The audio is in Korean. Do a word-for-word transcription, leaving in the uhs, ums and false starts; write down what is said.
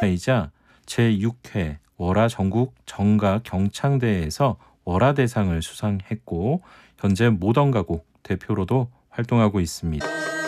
이자 제육 회 월화 전국 정가 경창대회에서 월화대상을 수상했고 현재 모던가곡 대표로도 활동하고 있습니다.